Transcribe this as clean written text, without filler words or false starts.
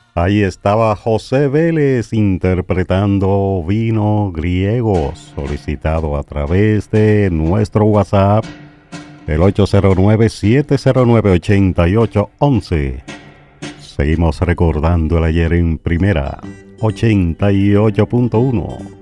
Ahí estaba José Vélez interpretando Vino Griego, solicitado a través de nuestro WhatsApp, el 809-709-8811. Seguimos recordando el ayer en Primera 88.1.